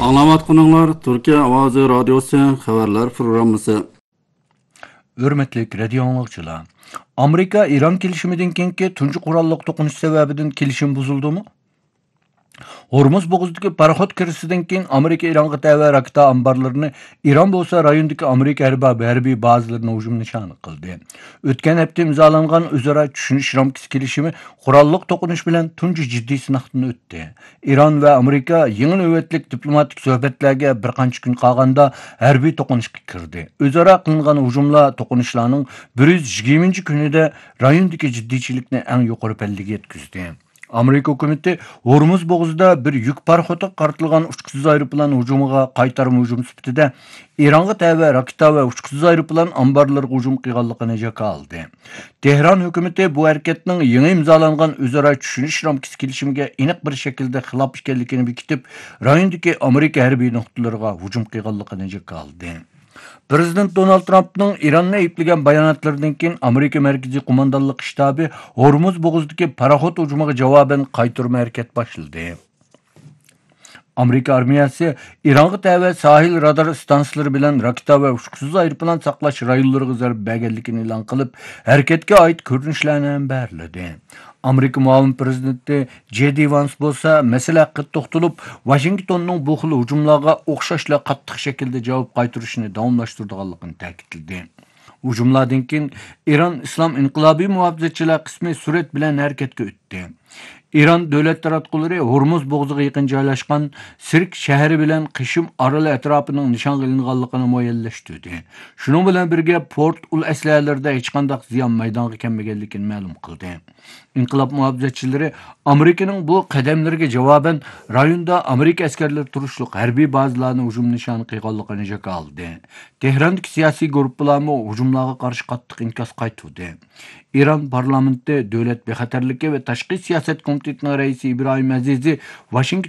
Anlamatqınlar Türkiye Avazı Radyosu xəbərlər proqramısı. Hürmetlik radio anlıqçılar. Amerika-İran kelişiminden keyinki tuncu quralliq to'qinish sababidan kelishim buzuldu. Hormuz bo'g'izidagi paraxod kirishdan keyin Amerika Ironga tava raketa ambarlarini Iron bo'lsa rayondagi Amerika harbiy bazalarini hujum nishoni qildi. O'tgan hafta imzolangan o'zaro tushunish ramkasi kelishimi qurolliq to'qinish bilan tunji jiddiy sinovdan o'tdi. Iron va Amerika yangi navbatlik diplomatik suhbatlarga bir qancha kun qolganda harbiy to'qinishga kirdi. O'zaro qilingan hujumlar to'qinishlarning 120-kunida rayondagi jiddiychilikni eng yuqori pallaga yetkazdi. Amerika hukumati Hormuz bo'g'izida bir yuk paraxoti qartilgan uchqusiz aeroplan hujumiga qaytarma hujum sifatida Ironga tava raketa va uchqusiz aeroplan ambarlarga hujum qilganligini jaka oldi. Tehron hukumati bu harakatning yangi imzolangan o'zaro tushunish ramkasi kelishimiga aniq bir shaklda xilof ekanligini bekitib, rayondagi Amerika harbiy nuqtalariga hujum qilganligini jaka oldi. Prezident Donald Trump'ның İran'ı ayıplagan bayanatlarından keyin Amerika Merkezi Kumandanlık Ştabi Hormuz bo'g'izidagi paraxod hujumiga javoban qaytarma harakat boshladi. Amerika armiyasi Ironga tava sahil radar stansiyaları bilan raketa va uchqusiz aeroplan saqlash rayonlariga zarb berganligini e'lon qilib, harakatga oid ko'rinishlarni berdi. Amerika muavin prezidenti J.D. Vance bo'lsa, masala haqida to'xtalib, Washingtonning bu xil hujumlarga o'xshashla qattiq shaklda javob qaytarishni davomlashtirganligini ta'kidladi. Hujumlardan keyin Iron Islom inqilobiy muhofizatchilar qismi surat bilan harakatga o'tdi. İran davlat taratqullari Hormuz bo'g'ziga yaqin joylashgan Sirk shahri bilan Qishim oroli atrofining nishon qilinganligini muayyanlashtirdi. Shuning bilan birga port ul aslahalarida hech qanday ziyon maydonga kelmaganligini ma'lum qildi. İnqilob muhofizatchilari Amerikaning bu qadamlariga javoban rayonda Amerika askarlari turishliq harbiy bazalarni hujum nishoni qilganligini jaka oldi. Tehrondagi siyosiy guruhlarmi hujumlarga qarshi qattiq inkas qaytardi. İran parlamenti davlat bexatarligi va tashqi siyosat komitetining raisi İbrahim Azizi Washington